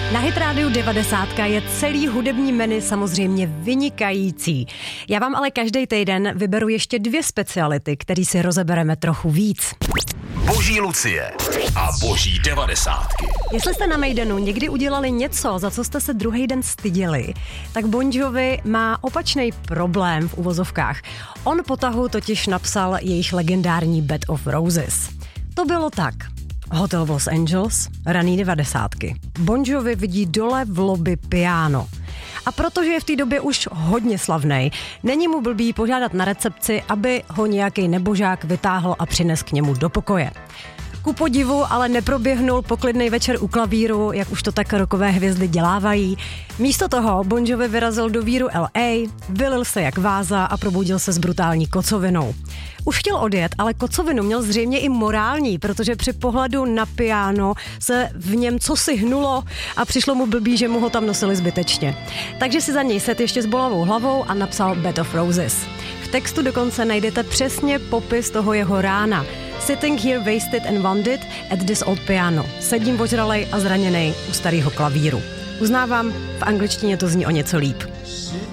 Na Hit Radio 90 je celý hudební menu samozřejmě vynikající. Já vám ale každý týden vyberu ještě 2 speciality, které si rozebereme trochu víc. Boží Lucie a boží 90. Jestli jste na Maidenu někdy udělali něco, za co jste se druhý den styděli, tak Bon Jovi má opačný problém v uvozovkách. On po tahu totiž napsal jejich legendární Bed of Roses. To bylo tak. Hotel Los Angeles, raný 90. Bon Jovi vidí dole v lobby piano. A protože je v té době už hodně slavnej, není mu blbý požádat na recepci, aby ho nějaký nebožák vytáhl a přines k němu do pokoje. Ku podivu ale neproběhnul poklidnej večer u klavíru, jak už to tak rockové hvězdy dělávají. Místo toho Bon Jovi vyrazil do víru LA, vylil se jak váza a probudil se s brutální kocovinou. Už chtěl odjet, ale kocovinu měl zřejmě i morální, protože při pohledu na piano se v něm cosi hnulo a přišlo mu blbý, že mu ho tam nosili zbytečně. Takže si za něj set ještě s bolavou hlavou a napsal Bed of Roses. V textu dokonce najdete přesně popis toho jeho rána. Sitting here wasted and wounded at this old piano. Sedím ožralej a zraněnej u starého klavíru. Uznávám, v angličtině to zní o něco líp.